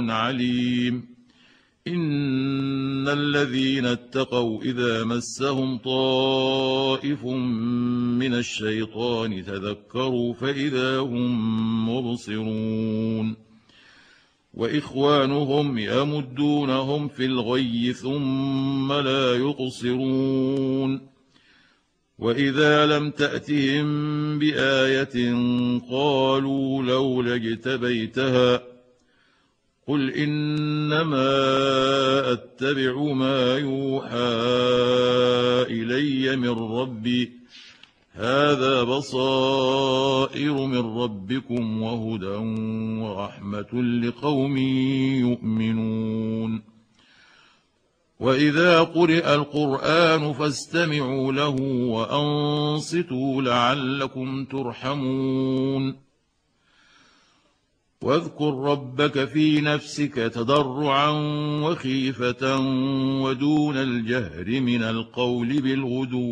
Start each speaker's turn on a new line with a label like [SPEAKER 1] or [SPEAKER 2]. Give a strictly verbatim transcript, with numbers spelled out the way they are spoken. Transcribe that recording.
[SPEAKER 1] عليم إن الذين اتقوا إذا مسهم طائف من الشيطان تذكروا فإذا هم مبصرون وإخوانهم يمدونهم في الغي ثم لا يقصرون وإذا لم تأتهم بآية قالوا لولا اجتبيتها قل إنما أتبع ما يوحى إلي من ربي هذا بصائر من ربكم وهدى ورحمة لقوم يؤمنون وإذا قرئ القرآن فاستمعوا له وأنصتوا لعلكم ترحمون واذكر ربك في نفسك تضرعا وخيفة ودون الجهر من القول بالغدو